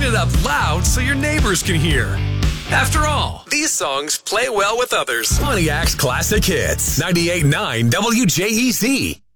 it up loud so your neighbors can hear. After all, these songs play well with others. Pontiac's Classic Hits. 98.9 WJEZ.